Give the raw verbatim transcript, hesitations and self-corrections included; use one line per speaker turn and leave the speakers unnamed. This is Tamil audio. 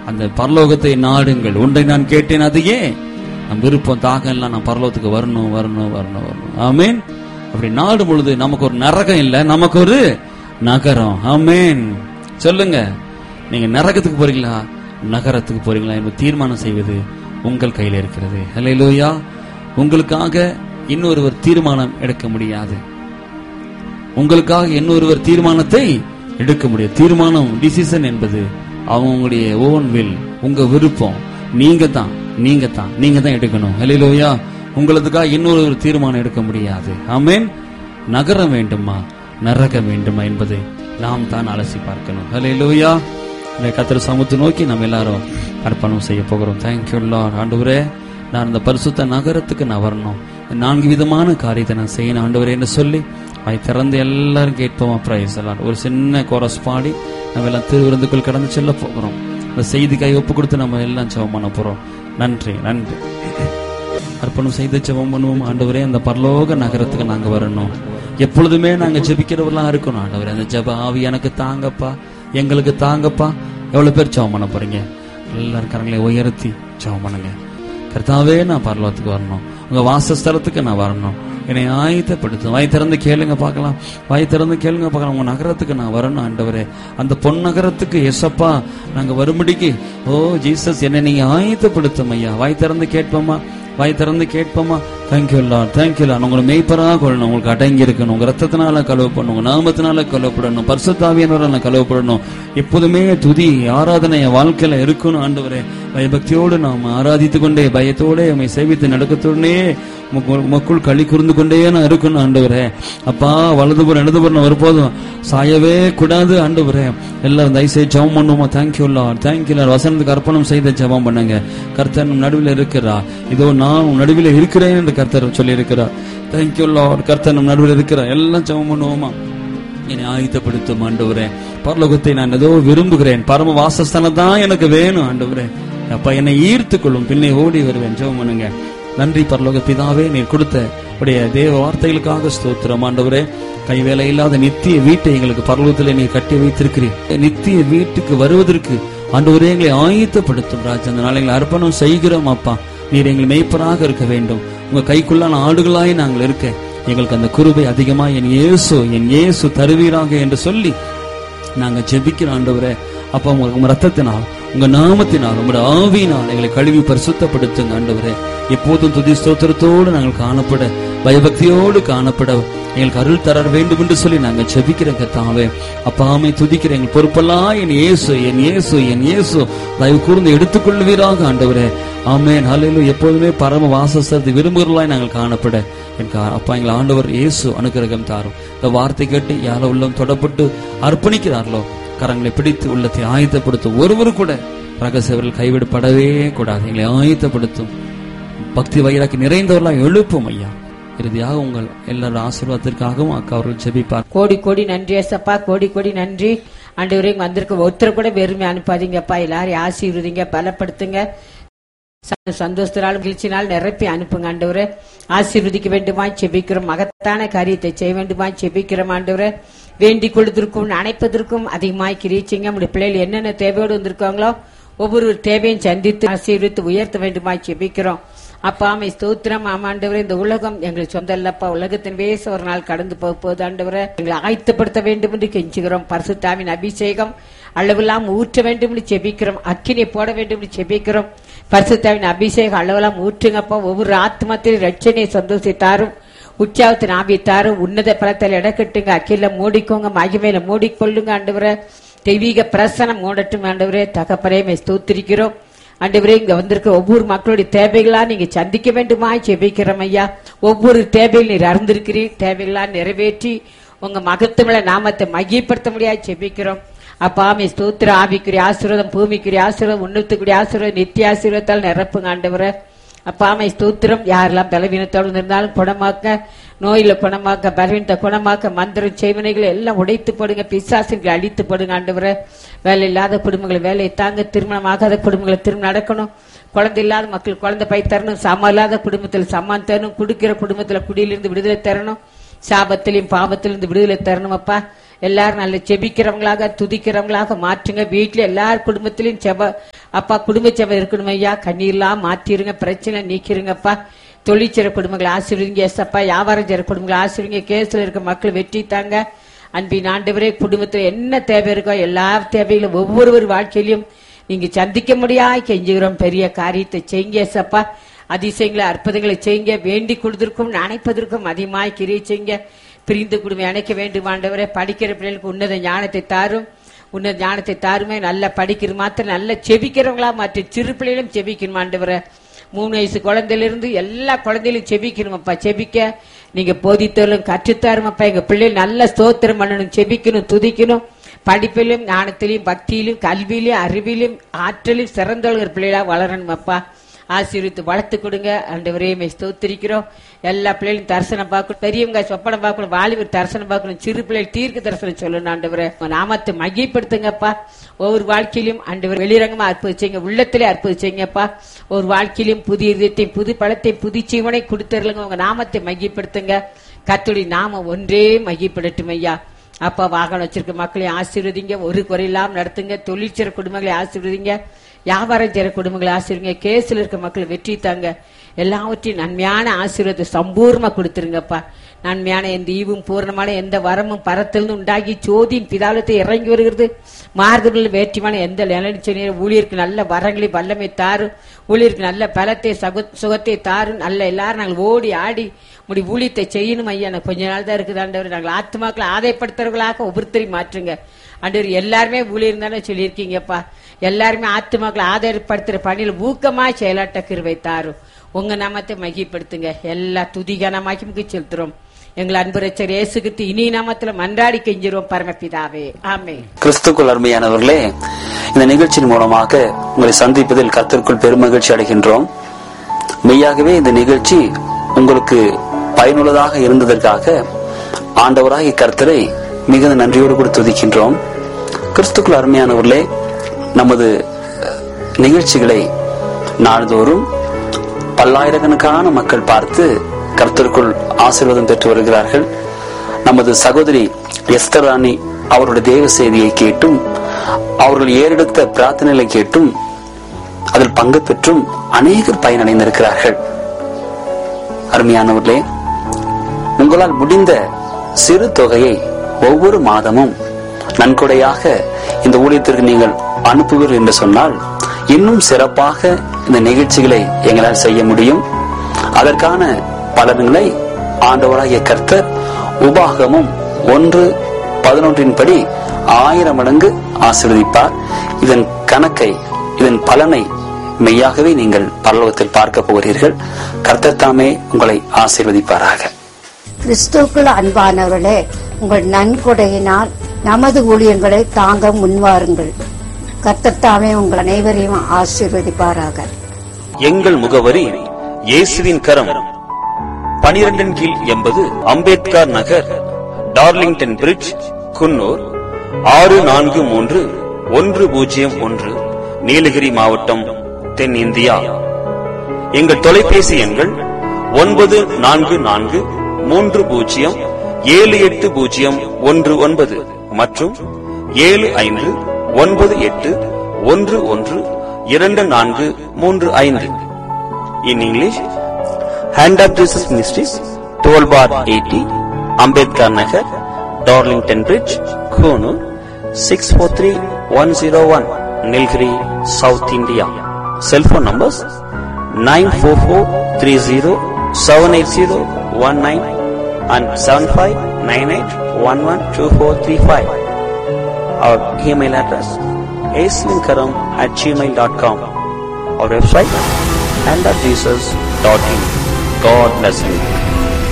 அந்த பரலோகத்தை நாடுங்கள். ஒன்றை நான் கேட்டேன், அதையே நம் விருப்பம் தாகம் எல்லாம் நான் பரலோகத்துக்கு வரணும் வரணும் வரணும் வரணும். ஆமேன். அப்படி நாடும் பொழுது நமக்கு ஒரு நரகம் இல்ல, நமக்கு ஒரு நகரம். ஆமேன். சொல்லுங்க, நீங்க நரகத்துக்கு போறீங்களா நகரத்துக்கு போறீங்களா என்று தீர்மானம் செய்வது உங்கள் கையில இருக்கிறது. ஹல்லேலூயா. உங்களுக்காக இன்னொருவர் தீர்மானம் எடுக்க முடியாது. உங்களுக்காக இன்னொருவர் தீர்மானத்தை எடுக்க முடியாது. தீர்மானம், டிசிஷன் என்பது அவங்களுடைய ஓன் வில், உங்க விருப்பம். நீங்க தான் நீங்க தான் நீங்க தான் எடுக்கணும். ஹல்லேலூயா. உங்களுக்காக இன்னொரு தீர்மானம் எடுக்க முடியாது. ஆமென். நகரம் வேண்டுமா நரகம் வேண்டுமா என்பதை நாம் தான் அலசி பார்க்கணும். ஹல்லேலூயா. இந்த கர்த்தர் சமூகத்தை நோக்கி நம்ம எல்லாரும் அர்ப்பணம் செய்ய போகிறோம். Thank you Lord. ஆண்டவரே, நான் இந்த பரிசுத்த நகரத்துக்கு நான் வரணும், நான்கு விதமான காரியத்தை நான் செய்யணும் ஆண்டவரே என்று சொல்லி வாய் திறந்து எல்லாரும் கேட்போமா? பிரைஸ் எல்லாம் ஒரு சின்ன கோரஸ் பாடி நம்ம எல்லாம் திருவிருந்துக்குள் கடந்து செல்ல போகிறோம். இந்த செய்திக்காய் ஒப்பு கொடுத்து நம்ம எல்லாம் ஜெபம் பண்ண போறோம். நன்றி நன்றி. அர்ப்பணம் செய்து ஜெபம் பண்ணுவோம். ஆண்டவரே, அந்த பரலோக நகரத்துக்கு நாங்க வரணும். எப்பொழுதுமே நாங்க ஜெபிக்கிறவர்களா இருக்கணும். ஆண்டவரே, அந்த ஜெப ஆவி எனக்கு தாங்கப்பா, எங்களுக்கு தாங்கப்பா. எவ்வளவு பேர் ஜெபம் பண்ண போறீங்க? எல்லாரும் கரங்களை உயர்த்தி ஜெபம் பண்ணுங்க. கர்த்தாவே, நான் பரலோகத்துக்கு வரணும், உங்க வாசஸ்தலத்துக்கு நான் வரணும், என்னை ஆயத்தப்படுத்தும். வாய் திறந்து கேளுங்க பார்க்கலாம். வாய் திறந்து கேளுங்க பார்க்கலாம். உங்க நகரத்துக்கு நான் வரணும் ஆண்டவரே. அந்த பொன் நகரத்துக்கு எசப்பா நாங்க வரும்படிக்கு ஓ ஜீசஸ் என்னை நீங்க ஆயத்தப்படுத்தும் ஐயா. வாய் திறந்து கேட்போமா? வாய் திறந்து கேட்போமா? Thank you Lord, thank you Lord. உங்களை மெய்ப்பராக கொள்ளணும், உங்களுக்கு அடங்கி இருக்கணும், உங்க ரத்தத்தினால கழுவப்படணும், உங்க நாமத்தினால கழுவப்படணும், பரிசுத்தாவியானவரால கழுவப்படணும். எப்போதுமே துதி ஆராதனை வாழ்க்கையில இருக்கணும் ஆண்டவரே. பயபக்தியோடு நாம் ஆராதித்துக் கொண்டே, பயத்தோட உம்மை சேவித்து நடக்கத்தோடனே மக்கள் களி கூர்ந்து கொண்டே நான் இருக்கணும் ஆண்டவரே. அப்பா, வலதுபுறம் இடதுபுறம் ஒருபோதும் சாயவே கூடாது ஆண்டவரே. எல்லாரும் தயவுசெய்து ஜெபம் பண்ணுவோமா? Thank you Lord, thank you Lord. வசனத்துக்கு அர்ப்பணம் செய்த ஜெபம் பண்ணுங்க. கர்த்தர் நம் நடுவில் இருக்கிறார். இதோ நான் உன் நடுவில் இருக்கிறேன் என்று கர்த்தர் சொல்லி இருக்கிறார். Thank you Lord. கர்த்தர் நம் நடுவில் இருக்கிறார். எல்லாம் ஜெபம் பண்ணுவோமா? என்னை ஆயத்தப்படுத்தும் ஆண்டவரே. பரலோகத்தை நான் ஏதோ விரும்புகிறேன், பரம வாசஸ்தானம் தான் எனக்கு வேணும் ஆண்டவரே. அப்பா, என்னை ஈர்த்து கொள்ளும், பின்னே ஓடி வருவேன். ஜெபம் பண்ணுங்க. நன்றி பரலோக பிதாவே, நீர் கொடுத்த உடைய தேவ வார்த்தைகளுக்காக ஸ்தோத்திரம் ஆண்டவரே. கைவேலை இல்லாத நித்திய வீட்டை எங்களுக்கு பரலோகத்திலே நீர் கட்டி வைத்திருக்கிறீர். நித்திய வீட்டுக்கு வருவதற்கு ஆண்டவரே எங்களை ஆயத்தப்படுத்தும் ராஜா. அந்த நாளை எங்களை அர்ப்பணம் செய்கிறோம் அப்பா. நீர் எங்களை மேய்ப்பராக இருக்க வேண்டும். உங்க கைக்குள்ளான ஆடுகளாய் நாங்கள் இருக்க எங்களுக்கு அந்த கிருபை அதிகமா என் இயேசு என் இயேசு தருவீராக என்று சொல்லி நாங்க ஜெபிக்கிறோம் ஆண்டவரே. அப்பா, உங்க ரத்தத்தினால், உங்க நாமத்தினால், உங்களோட ஆவியினால் எங்களை கழுவி பரிசுத்தப்படுத்துங்க ஆண்டவரே. எப்போதும் துதி ஸ்தோத்திரத்தோடு நாங்கள் காணப்பட, பயபக்தியோடு காணப்பட எங்களுக்கு அருள் தர வேண்டும் என்று சொல்லி நாங்கள் ஜெபிக்கிறோம் கர்த்தாவே. அப்பாமை துதிக்கிற எங்கள் பொறுப்பெல்லாம் என் இயேசு என் இயேசு என் இயேசு தயவு கூர்ந்து எடுத்துக்கொள்வீராக ஆண்டவரே. ஆமென். ஹல்லேலூயா. எப்போதுமே பரம வாசஸ்தலத்தை விரும்புகிறவர்களாய் நாங்கள் காணப்பட எனக்கு அப்பா எங்கள் ஆண்டவர் இயேசு அனுக்கிரகம் தாரும். இந்த வார்த்தை கேட்டு யாரோ உள்ளம் தொடப்பட்டு அர்ப்பணிக்கிறார்களோ கரங்களை பிடித்து உள்ளத்தை ஆயத்தப்படுத்தும். ஒருவரு கூட ரகசியவர்கள் கைவிடப்படவே கூடாது. எங்களை ஆயத்தப்படுத்தும். பக்தி வயிறாக்கி நிறைந்தவர்களாக எழுப்பும் ஐயா. இறுதியாக உங்கள் எல்லாரும் ஆசீர்வாதத்திற்காகவும் அக்கா அவர்கள் ஜெபிப்பார்.
கோடி கோடி நன்றி ஏசப்பா, கோடி கோடி நன்றி ஆண்டவரே. வந்திருக்க ஒருத்தர் கூட வெறுமை அனுப்பாதீங்கப்பா. எல்லாரையும் ஆசீர்வதிங்க, பலப்படுத்துங்க, சந்தோஷத்தினால் மகிழ்ச்சினால் நிரப்பி அனுப்புங்க ஆண்டவரே. ஆசீர்வதிக்க வேண்டுமாய் செபிக்கிறோம். மகத்தான காரியத்தை செய்ய வேண்டுமாய் செபிக்கிறோம் ஆண்டவரே. வேண்டிக் கொள்வதற்கும் அணைப்பதற்கும் அதிகமாய் கிரீச்சிங்க. நம்முடைய பிள்ளைகள் என்னென்ன தேவையோடு வந்திருக்காங்களோ ஒவ்வொரு தேவையும் சந்தித்து ஆசீர்வித்து உயர்த்த வேண்டுமாய் செபிக்கிறோம். அப்பா, ஆமை ஸ்தோத்திரம். ஆமாண்டவரே, இந்த உலகம் எங்களுக்கு சொந்த இல்லப்பா. உலகத்தின் வேச ஒரு நாள் கடந்து போக போகுது ஆண்டவரே. எங்களை ஆயத்தப்படுத்த வேண்டும் என்று கெஞ்சுகிறோம். பரிசுத்தாவின் அபிஷேகம் அளவெல்லாம் ஊற்ற வேண்டும் என்று செபிக்கிறோம். அக்கினியை போட வேண்டும் என்று செபிக்கிறோம். பரிசுத்தாவின் அபிஷேகம் அளவெல்லாம் ஊற்றுங்கப்பா. ஒவ்வொரு ஆத்மத்திலும் ரட்சணையை சந்தோஷித்தாரும், உற்சாகத்தின் ஆவித்தாரும், உன்னத பலத்தில் இடக்கட்டுங்க. அக்கில மூடிக்கோங்க, மகிமையில மூடிக்கொள்ளுங்க ஆண்டவரே. தெய்வீக பிரசனம் மூடட்டும் ஆண்டவரே. தகப்பனே ஸ்தோத்திரிக்கிறோம் ஆண்டவரே. இங்க வந்திருக்க ஒவ்வொரு மக்களுடைய தேவைகளா நீங்க சந்திக்க வேண்டுமா ஜெபிக்கிறோம் ஐயா. ஒவ்வொரு தேவையில் நீர் அறிந்திருக்கிறீர். தேவைகளா நிறைவேற்றி உங்க மகத்துவ நாமத்தை மகிழ்ப்படுத்த முடியாது ஜெபிக்கிறோம். அப்பாமே ஸ்தோத்திர. ஆவிக்குரிய ஆசீர்வாதம், பூமிக்குரிய ஆசீர்வாதம், உன்னத்துக்குரிய ஆசீர்வாதம், நித்திய ஆசீர்வாதத்தால் நிரப்புங்க ஆண்டவரே. அப்பாமை ஸ்தோத்திரம். யாரெல்லாம் பலவீனத்தோடு இருந்தாலும் குணமாக்க, நோயில குணமாக்க, பலவீனத்தை குணமாக்க, மந்திரம் செய்வனைகளை எல்லாம் உடைத்து போடுங்க. பிசாசுகளை அழித்து போடுங்க ஆண்டவரே. வேலை இல்லாத குடும்பங்களை வேலையை தாங்க, திருமணம் ஆகாத குடும்பங்களை திருமணம் நடக்கணும், குழந்தை இல்லாத மக்கள் குழந்தை பை தரணும், சமம் இல்லாத குடும்பத்தில் சமான் தரணும், குடுக்கிற குடும்பத்துல குடியிலிருந்து விடுதலை தரணும், சாபத்திலையும் பாவத்திலிருந்து விடுதலை தரணும். அப்பா எல்லாரும் நல்ல செபிக்கிறவங்களாக துதிக்கிறவங்களாக மாற்றுங்க. வீட்டுல எல்லார் குடும்பத்திலையும் செப அப்பா குடும்ப செபம் இருக்கணும் ஐயா. கண்ணீர்லாம் மாத்திருங்க, பிரச்சனை நீக்கிருங்கப்பா. தொழிற்சிற குடும்பங்களை ஆசீர்வதிங்க ஏசப்பா. வியாபாரம் செய்ற குடும்பங்களை ஆசீர்வதிங்க. கேஸ்ல இருக்க மக்கள் வெற்றி தாங்க. அன்பின் ஆண்டவரே, குடும்பத்துல என்ன தேவை இருக்கோ எல்லா தேவைகளும் ஒவ்வொருவர் வாழ்க்கையிலும் நீங்க சந்திக்க முடியாய் கெஞ்சுகிறோம். பெரிய காரியத்தை செய்யுங்க ஏசப்பா. அதிசயங்களை அற்புதங்களை செய்யுங்க. வேண்டி கொடுத்திருக்கும் நினைப்பதற்கும் அதிகமாய் கிரியை செய்யுங்க. பிரிந்து குடும்பம் அணைக்க வேண்டும் ஆண்டவரே. படிக்கிற பிள்ளைகளுக்கு உன்னத ஞானத்தை தாரும், உன்னத ஞானத்தை தாருமே. நல்லா படிக்கிறது மாத்திரம் நல்ல செபிக்கிறவங்களா மாற்றி சிறு பிள்ளைகளும் செபிக்கணும் ஆண்டவரே. மூணு வயசு குழந்தையிலிருந்து எல்லா குழந்தைகளும் செபிக்கணுமப்பா. செபிக்க நீங்க போதித்தவர்களும் கற்றுத்தாருமப்பா. எங்க பிள்ளைகள் நல்ல ஸ்தோத்திரம் பண்ணணும், செபிக்கணும், துதிக்கணும். படிப்பிலும் ஞானத்திலும் பக்தியிலும் கல்வியிலும் அறிவிலும் ஆற்றலும் சிறந்தவர்கள் பிள்ளைகளா வளரணும் அப்பா. ஆசீர்வித்து வளர்த்து கொடுங்க ஆண்டவரே. ஸ்தோத்திரிக்கிறோம். எல்லா பிள்ளைகளும் தரிசனம் பார்க்கணும், பெரியவங்க சொப்பனம் பார்க்கணும், வாலிபர் தரிசனம் பார்க்கணும், சிறு பிள்ளைகள் தீர்க்க தரிசனம் சொல்லணும் ஆண்டவரே. நாமத்தை மகிப்படுத்துங்கப்பா. ஒவ்வொரு வாழ்க்கையிலும் ஆண்டவர் வெளிரங்கமா அற்புதம் செய்யுங்க, உள்ளத்திலே அற்புதம் செய்யுங்கப்பா. ஒரு வாழ்க்கையிலும் புதிய இதயத்தை புது பழத்தை புது ஜீவனை கொடுத்துருங்க. உங்க நாமத்தை மகிப்படுத்துங்க. கர்த்தருடைய நாம ஒன்றே மகிப்படட்டும் ஐயா. அப்பா, வாகனம் வச்சிருக்க மக்களை ஆசீர்வதிங்க, ஒரு குறையில்லாம நடத்துங்க. தொழில் செய்ற குடும்பங்களை ஆசீர்வதிங்க, வியாபாரம் செய்ற குடும்பங்களை ஆசீர்வதிங்க. கேஸ்ல இருக்க மக்களை வெற்றி தாங்க. எல்லாவற்றையும் நன்மையான ஆசீர்வாதத்தை சம்பூர்ணமா கொடுத்துருங்கப்பா. நன்மையான எந்த ஈவும் பூர்ணமான எந்த வரமும் பரத்திலிருந்து உண்டாகி ஜோதியின் பிதாலத்தை இறங்கி வருகிறது. மாறுதல் வேற்றிமான எந்த நிலநிச்ச ஊழியருக்கு நல்ல வரங்களை வல்லமை தாரும். ஊழியருக்கு நல்ல பலத்தை சுகத்தை தாரும். நல்ல எல்லாரும் நாங்கள் ஓடி ஆடி முடி ஊழியத்தை செய்யணும் ஐயா. நான் கொஞ்ச நாள் தான் இருக்குது ஆண்டவர். நாங்கள் ஆத்மாக்களை ஆதாயப்படுத்துறவர்களாக ஒவ்வொருத்தரையும் மாற்றுங்க ஆண்டவர். எல்லாருமே ஊழியர் தானே சொல்லியிருக்கீங்கப்பா. எல்லாருமே ஆத்மாக்களை ஆதாயப்படுத்துற பணியில் ஊக்கமா செயலாட்ட கிருபை தாரும். உங்க நாமத்தை மகிப்படுத்துங்க. எல்லா துதிகனமாக்கி செலுத்துறோம் எங்கள் அன்பு ரட்சகர் இயேசு கிறிஸ்து இனி நாமத்துல மன்றாடி கெஞ்சிரோம் பரமபிதாவே, ஆமென்.
கிறிஸ்துக்குள் அருமையானவர்களே, இந்த நிகழ்ச்சியின் மூலமாக உங்களை சந்திப்பதில் கர்த்தருக்குள் பெருமகிழ்ச்சி அடைகின்றோம். மெய்யாகவே இந்த நிகழ்ச்சி உங்களுக்கு பயனுள்ளதாக இருந்ததற்காக ஆண்டவராகிய கர்த்தரை மிகுந்த நன்றியோடு கூட துதிக்கின்றோம். கிறிஸ்துக்குள் அருமையானவர்களே, நமது நிகழ்ச்சிகளை நாள்தோறும் பல்லாயிரக்கணக்கான மக்கள் பார்த்து கர்த்தருக்குள் ஆசீர்வாதம் பெற்று வருகிறார்கள். நமது சகோதரி எஸ்தர் ராணி அவருடைய தேவ செய்தியை கேட்டும் அவர்கள் ஏறெடுத்த பிரார்த்தனைகளை கேட்டும் அதில் பங்கு பெற்றும் அநேகர் பயனடைந்திருக்கிறார்கள். அருமையானவர்களே, உங்களால் முடிந்த சிறு தொகையை ஒவ்வொரு மாதமும் நன்கொடையாக இந்த ஊழியத்திற்கு நீங்கள் அனுப்புவீர்கள் என்று சொன்னால் இன்னும் சிறப்பாக இந்த நிகழ்ச்சிகளை எங்களால் செய்ய முடியும். அதற்கான பலன்களை ஆண்டவராகிய கர்த்தர் உபாகமும் ஒன்று பதினொன்றின் படி ஆயிரம் மடங்கு ஆசீர்வதிப்பார். இதன் கணக்கை, இதன் பலனை மெய்யாகவே நீங்கள் பரலோகத்தில் பார்க்க போகிறீர்கள். கர்த்தர் தாமே உங்களை ஆசீர்வதிப்பாராக.
கிறிஸ்துவுக்குள் அன்பானவர்களே, உங்கள் நன்கொடையினால் நமது ஊழியங்களை தாங்க முன்வாருங்கள். கர்த்தர் தாமே உங்கள் அனைவரையும் ஆசீர்வதிப்பாராக.
எங்கள் முகவரி இயேசுவின் கரம், பனிரெண்டின் கீழ் எண்பது அம்பேத்கர் நகர், டார்லிங்டன் பிரிட்ஜ், குன்னூர் ஆறு நான்கு மூன்று ஒன்று பூஜ்ஜியம் ஒன்று, நீலகிரி மாவட்டம், தென் இந்தியா. எங்கள் தொலைபேசி எண்கள் ஒன்பது நான்கு நான்கு மூன்று பூஜ்ஜியம் ஏழு எட்டு பூஜ்ஜியம் ஒன்று ஒன்பது மற்றும் ஏழு ஐந்து ஒன்பது எட்டு ஒன்று ஒன்று இரண்டு நான்கு மூன்று ஐந்து. In English, Hand of Jesus Ministries, twelve bar eighty, Ambedkar Nagar, Darlington Bridge, Konoor, six four three one zero one, Nilgiri, South India. Cell phone numbers nine four four three zero seven eight zero one nine and seven five nine eight one one two four three five. Our email address aislinkaram at gmail dot com. Our website hand of jesus dot in. God bless you.